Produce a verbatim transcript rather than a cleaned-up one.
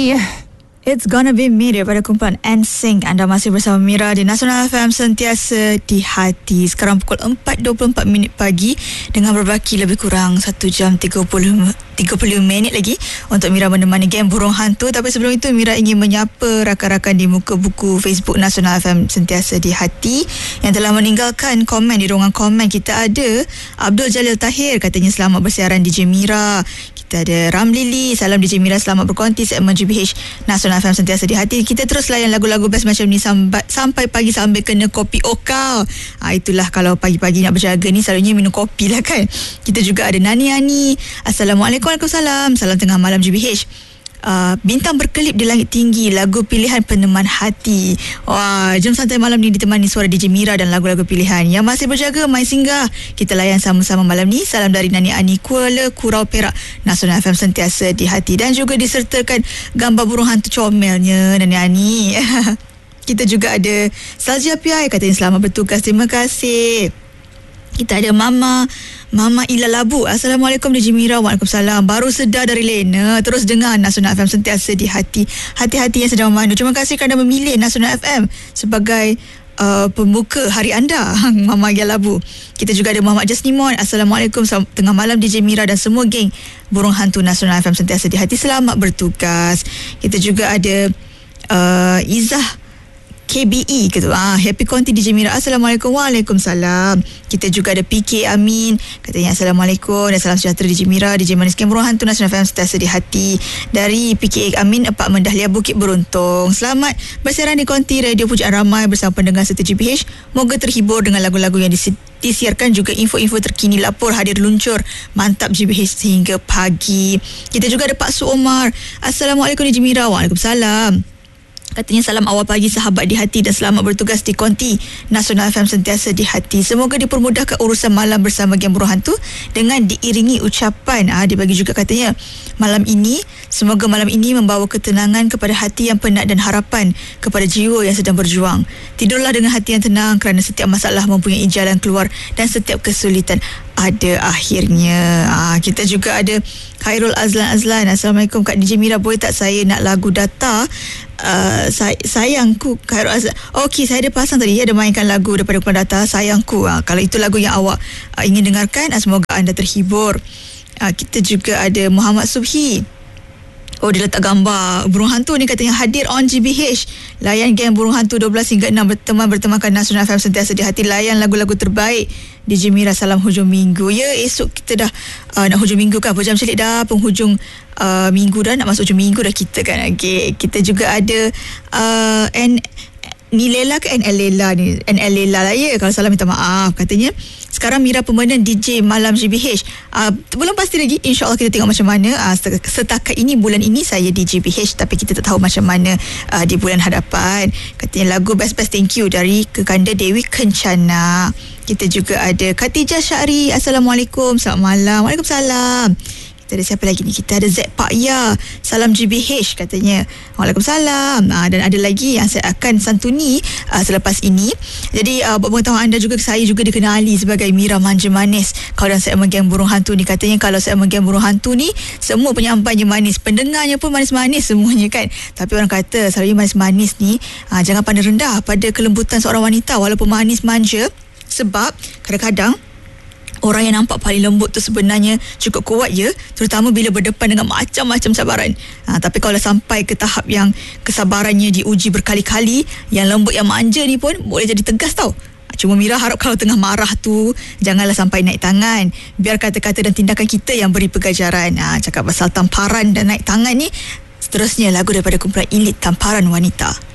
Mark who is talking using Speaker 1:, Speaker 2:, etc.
Speaker 1: me. It's Gonna Be Me daripada kumpulan N Sync. Anda masih bersama Mira di Nasional F M, sentiasa di hati. Sekarang pukul empat dua puluh empat minit pagi dengan berbaki lebih kurang satu jam tiga puluh minit lagi untuk Mira menemani game Burung Hantu. Tapi sebelum itu, Mira ingin menyapa rakan-rakan di muka buku Facebook Nasional F M Sentiasa di Hati yang telah meninggalkan komen di ruangan komen. Kita ada Abdul Jalil Tahir, katanya selamat bersiaran D J Mira. Kita ada Ramli Lee, salam D J Mira, selamat berkonti segmen G B H Nasional F M Sentiasa di Hati. Kita terus layan lagu-lagu best macam ni sampai, sampai pagi sambil kena kopi Oka. Ha, itulah kalau pagi-pagi nak berjaga ni selalunya minum kopi lah kan. Kita juga ada Nani Ani, Assalamualaikum, Waalaikumsalam, salam tengah malam G B H. Uh, bintang berkelip di langit tinggi, lagu pilihan peneman hati. Wah, jom santai malam ni ditemani suara D J Mira dan lagu-lagu pilihan. Yang masih berjaga, mai singgah, kita layan sama-sama malam ni. Salam dari Nani Ani, Kuala Kurau Perak, Nasional F M Sentiasa di Hati. Dan juga disertakan gambar burung hantu comelnya Nani Ani. Kita juga ada Salja Piai, katanya selamat bertugas, terima kasih. Kita ada Mama Mama Ila Labu, Assalamualaikum D J Mira. Waalaikumsalam, baru sedar dari Lena, terus dengar Nasional F M Sentiasa di Hati. Hati-hati yang sedang memandu. Terima kasih kerana memilih Nasional F M sebagai uh, pembuka hari anda. Mama Ila Labu. Kita juga ada Muhammad Jasnimon, Assalamualaikum, tengah malam D J Mira dan semua geng Burung Hantu Nasional F M Sentiasa di Hati, selamat bertugas. Kita juga ada uh, Izzah K B E gitu. Ah, happy konti D J Mira. Assalamualaikum. Waalaikumsalam. Kita juga ada P K Amin, katanya Assalamualaikum dan salam sejahtera D J Mira, D J Manis Game Burung Hantu Nasional F M Sentiasa di Hati. Dari P K Amin, Apartmen Dahlia, Bukit Beruntung. Selamat bersiaran di konti Radio Pujaan Ramai bersama pendengar serta G B H. Moga terhibur dengan lagu-lagu yang disiarkan, juga info-info terkini lapor hadir luncur. Mantap G B H sehingga pagi. Kita juga ada Pak Su Omar. Assalamualaikum D J Mira. Waalaikumsalam. Katanya salam awal pagi sahabat di hati dan selamat bertugas di konti Nasional F M Sentiasa di Hati. Semoga dipermudahkan urusan malam bersama Game Burung Hantu dengan diiringi ucapan. Ah, dia bagi juga katanya malam ini, semoga malam ini membawa ketenangan kepada hati yang penat dan harapan kepada jiwa yang sedang berjuang. Tidurlah dengan hati yang tenang kerana setiap masalah mempunyai jalan keluar dan setiap kesulitan ada akhirnya. Ah, kita juga ada Khairul Azlan Azlan, Assalamualaikum Kak D J Mira, boleh tak saya nak lagu Data uh, say, Sayangku. Khairul Azlan, okey, saya ada pasang tadi, ada mainkan lagu daripada Kumpulan Data, Sayangku. Ah, kalau itu lagu yang awak uh, ingin dengarkan, ah, semoga anda terhibur. Ah, kita juga ada Muhammad Subhi. Oh, dia letak gambar burung hantu ni, katanya hadir on G B H. Layan game Burung Hantu dua belas hingga enam berteman bertemankan Nasional F M Sentiasa di Hati. Layan lagu-lagu terbaik D J Mira. Salam hujung minggu. Ya, esok kita dah uh, nak hujung minggu kan. Pejam celik dah penghujung uh, minggu dah. Nak masuk hujung minggu dah kita kan. Okay. Kita juga ada uh, N Ni Lela ke N L Lela ni? N L Lela lah ya. Kalau salah minta maaf. Katanya sekarang Mira pemenang D J Malam G B H. uh, Belum pasti lagi, InsyaAllah kita tengok macam mana. uh, Setakat ini, bulan ini saya di G B H, tapi kita tak tahu macam mana uh, di bulan hadapan. Katanya lagu best-best thank you dari Kekanda Dewi Kencana. Kita juga ada Khatijah Syari, Assalamualaikum, selamat malam. Waalaikumsalam. Kita ada siapa lagi ni? Kita ada Z Pak Ya, salam G B H, katanya. Waalaikumsalam. Ha, dan ada lagi yang saya akan santuni uh, selepas ini. Jadi uh, buat pengetahuan anda juga, saya juga dikenali sebagai Mira Manja Manis kalau dalam segmen Game Burung Hantu ni. Katanya kalau segmen Game Burung Hantu ni, semua penyampainya manis, pendengarnya pun manis-manis semuanya kan. Tapi orang kata selalu manis-manis ni, uh, jangan pandang rendah pada kelembutan seorang wanita walaupun manis manja. Sebab kadang-kadang orang yang nampak paling lembut tu sebenarnya cukup kuat ya, terutama bila berdepan dengan macam-macam cabaran. Ha, tapi kalau sampai ke tahap yang kesabarannya diuji berkali-kali, yang lembut, yang manja ni pun boleh jadi tegas tau. Cuma Mira harap kalau tengah marah tu janganlah sampai naik tangan. Biar kata-kata dan tindakan kita yang beri pengajaran. Ha, cakap pasal tamparan dan naik tangan ni, seterusnya lagu daripada kumpulan Elit Tamparan Wanita.